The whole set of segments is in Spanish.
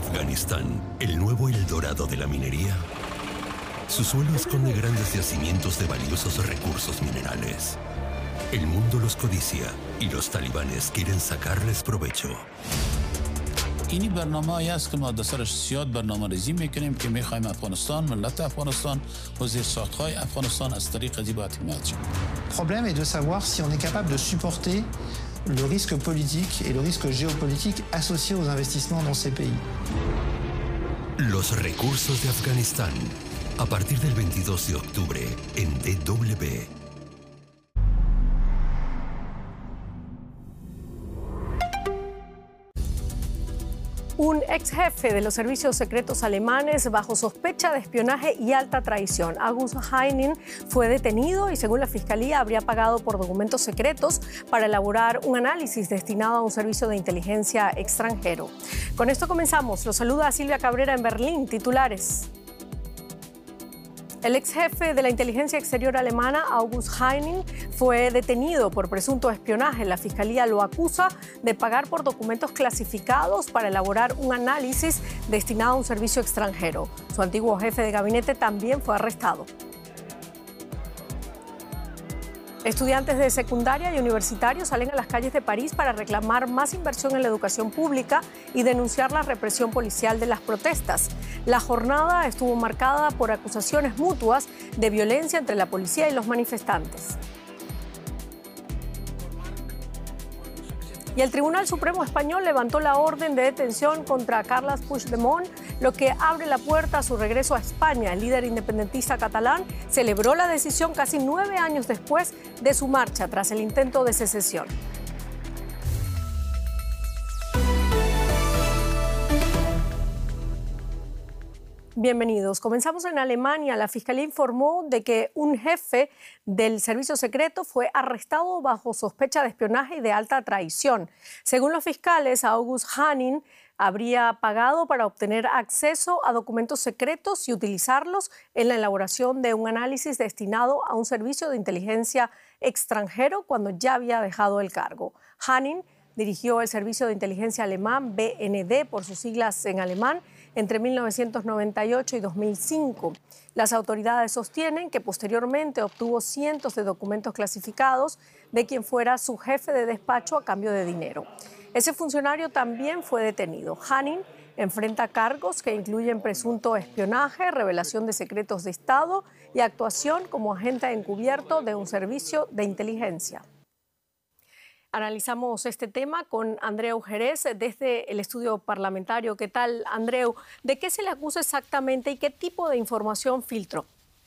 Afganistán, el nuevo Eldorado de la minería. Su suelo esconde grandes yacimientos de valiosos recursos minerales. El mundo los codicia y los talibanes quieren sacarles provecho. اینی برنامه‌ای است که ما در سرش زیاد برنامه‌ریزی می‌کنیم که می‌خوایم افغانستان، ملت افغانستان و زیرساخت‌های افغانستان از طریق از این باید حمایت شود. Le problème est de savoir si on est capable de supporter le risque politique et le risque géopolitique associé aux investissements dans ces pays. Los recursos de Afganistán. A partir del 22 de octubre en DW. Un ex jefe de los servicios secretos alemanes bajo sospecha de espionaje y alta traición, August Heining, fue detenido y según la Fiscalía habría pagado por documentos secretos para elaborar un análisis destinado a un servicio de inteligencia extranjero. Con esto comenzamos. Los saluda Silvia Cabrera en Berlín. Titulares. El ex jefe de la inteligencia exterior alemana, August Heining, fue detenido por presunto espionaje. La Fiscalía lo acusa de pagar por documentos clasificados para elaborar un análisis destinado a un servicio extranjero. Su antiguo jefe de gabinete también fue arrestado. Estudiantes de secundaria y universitarios salen a las calles de París para reclamar más inversión en la educación pública y denunciar la represión policial de las protestas. La jornada estuvo marcada por acusaciones mutuas de violencia entre la policía y los manifestantes. Y el Tribunal Supremo Español levantó la orden de detención contra Carles Puigdemont, lo que abre la puerta a su regreso a España. El líder independentista catalán celebró la decisión casi 9 años después de su marcha tras el intento de secesión. Bienvenidos. Comenzamos en Alemania. La Fiscalía informó de que un jefe del servicio secreto fue arrestado bajo sospecha de espionaje y de alta traición. Según los fiscales, August Heining habría pagado para obtener acceso a documentos secretos y utilizarlos en la elaboración de un análisis destinado a un servicio de inteligencia extranjero cuando ya había dejado el cargo. Heining dirigió el servicio de inteligencia alemán BND, por sus siglas en alemán, entre 1998 y 2005. Las autoridades sostienen que posteriormente obtuvo cientos de documentos clasificados de quien fuera su jefe de despacho a cambio de dinero. Ese funcionario también fue detenido. Heining enfrenta cargos que incluyen presunto espionaje, revelación de secretos de Estado y actuación como agente encubierto de un servicio de inteligencia. Analizamos este tema con Andreu Jerez desde el estudio parlamentario. ¿Qué tal, Andreu? ¿De qué se le acusa exactamente y qué tipo de información filtró?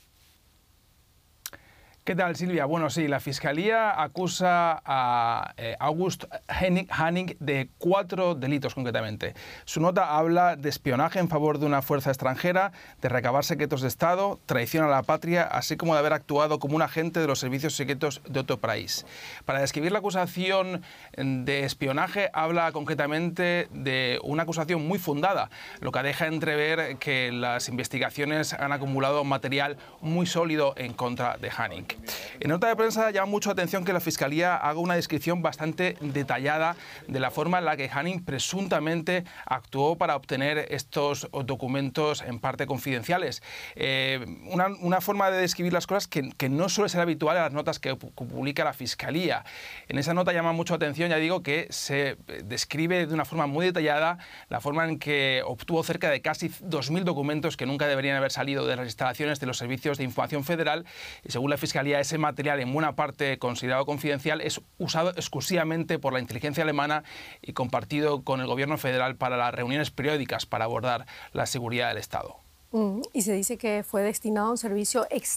¿Qué tal, Silvia? Bueno, sí, la Fiscalía acusa a August Heining de 4 delitos concretamente. Su nota habla de espionaje en favor de una fuerza extranjera, de recabar secretos de Estado, traición a la patria, así como de haber actuado como un agente de los servicios secretos de otro país. Para describir la acusación de espionaje, habla concretamente de una acusación muy fundada, lo que deja entrever que las investigaciones han acumulado material muy sólido en contra de Heining. En nota de prensa llama mucho la atención que la Fiscalía haga una descripción bastante detallada de la forma en la que Heining presuntamente actuó para obtener estos documentos en parte confidenciales. Una forma de describir las cosas que no suele ser habitual en las notas que publica la Fiscalía. En esa nota llama mucho la atención, ya digo, que se describe de una forma muy detallada la forma en que obtuvo cerca de casi 2.000 documentos que nunca deberían haber salido de las instalaciones de los servicios de información federal y según la Fiscalía ese material en buena parte considerado confidencial es usado exclusivamente por la inteligencia alemana y compartido con el gobierno federal para las reuniones periódicas para abordar la seguridad del Estado. Y se dice que fue destinado a un servicio